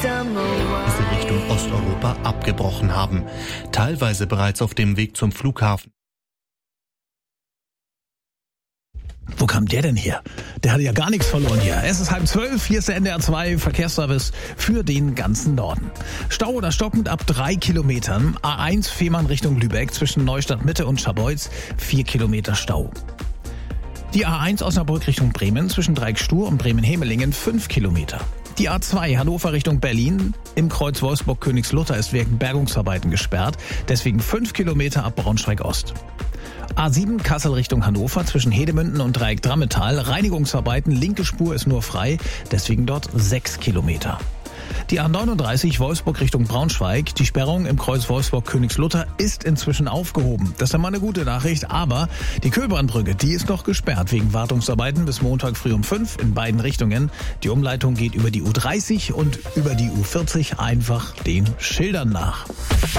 diese Richtung Osteuropa abgebrochen haben, teilweise bereits auf dem Weg zum Flughafen. Wo kam der denn her? Der hatte ja gar nichts verloren hier. Es ist 11:30, hier ist der NDR 2 Verkehrsservice für den ganzen Norden. Stau oder stockend ab 3 Kilometern. A1 Fehmarn Richtung Lübeck zwischen Neustadt Mitte und Scharbeutz 4 Kilometer Stau. Die A1 Osnabrück Richtung Bremen zwischen Dreieckstur und Bremen-Hemelingen 5 Kilometer. Die A2 Hannover Richtung Berlin im Kreuz Wolfsburg-Königslutter ist wegen Bergungsarbeiten gesperrt, deswegen 5 Kilometer ab Braunschweig Ost. A7 Kassel Richtung Hannover zwischen Hedemünden und Dreieck Drammetal. Reinigungsarbeiten, linke Spur ist nur frei, deswegen dort 6 Kilometer. Die A39 Wolfsburg Richtung Braunschweig. Die Sperrung im Kreuz Wolfsburg-Königslutter ist inzwischen aufgehoben. Das ist ja mal eine gute Nachricht, aber die Köhlbrandbrücke, die ist noch gesperrt wegen Wartungsarbeiten bis Montag früh um 5 in beiden Richtungen. Die Umleitung geht über die U30 und über die U40 einfach den Schildern nach.